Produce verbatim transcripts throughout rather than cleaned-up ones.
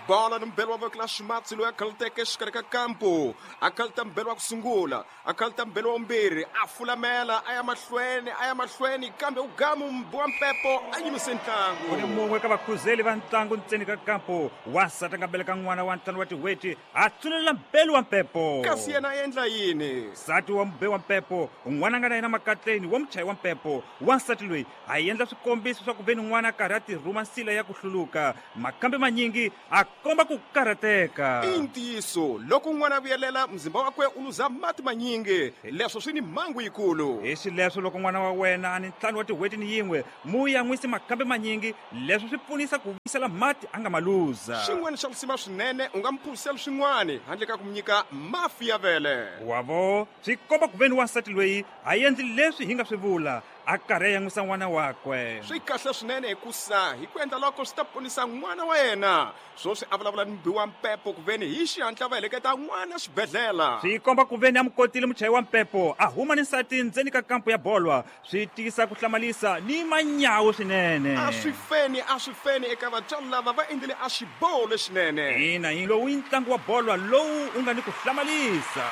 bola no mbelo wa vokela ximatsi loyi a khaluteke exikarhi ka kampo a khaluta mbelo wa ku sungula a khaluta mbelo wa vumbirhi a fulamela a ya mahlweni a ya mahlweni kambe ugamu mbowa mpepo a yimise ntlangu. Ku ni mun'we ka vakhuzeli va ntlangu ntseni ka kampo wasati a nga beleka n'wana wa ntlhanu wa tiweti a tsulela mbelo wa mpepo. Kasi yena a endla yini? Nsati wa mbe wa mpepo n'wana a nga na yena makatleni wa muchayi wa mpepo wansati loyi a endla swikombiso swa ku veni n'wana a karhi a tirhuma nsila ya ku hluluka makambe manyingi a komba ku karhateka. I ntiyiso loko n'wana a vuyelela mzimba wakwe u luza mati manyingi leswo swi ni mhangu yikulu. Hi xileswo loko n'wana wa wena a ni ntlhanu wa tiweti ni yin'we mu ya n'wisi makambe manyingi leswi swi pfunisa ku vuyisela mati a nga maluza. Xin'wana xa lusima swinene u nga mi phurisela swin'wana handle ka ku mi nyika mafi ya vele. Wavo swi komba ku veni wansati loyi a endli leswi hi nga swi vula a karhi a yan'wisa n'wana wakwe. Swi kahle swinene hikusa hi ku endla loko swi ta ponisa n'wana wa yena swoswi a vulavula ni mbiwa mpepo ku veni hi xihatla va heleketa n'wana xibedhlela. Swi komba ku veni a mukotile muchayi wa mpepo a huma ni nsati ndzeni ka kampo ya bolwa swi tisa ku hlamalisa ni manyawu swinene. A swi feni a swi feni eka vatswari lava va endlile a xiboho lexinene. Ina hi lowu i ntlangu wa bolwa lowu u nga ni ku hlamalisa.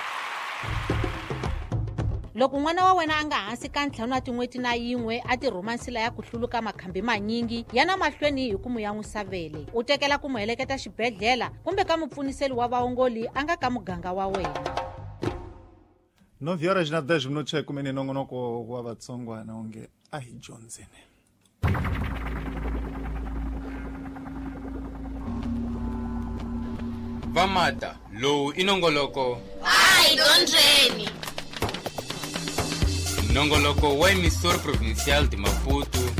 Loko n'wana wa wena a nga hansi ka ntlhanu wa tin'weti na yin'we a tirhuma nsila ya ku hluluka makhambi manyingi yana mahlweni hi ku mu yan'wisa vele u tekela ku mu heleketa xibedhlela kumbe ka mupfuniseli wa vaongoli a nga ka muganga wa wena. nove horas na dez minutos é kumeni nongonoko wa vatsongwana onge a hi dyondzeni. Vamata lowu i nongoloko a hi dyondzeni. Nongoloko wa emissora provincial de Maputo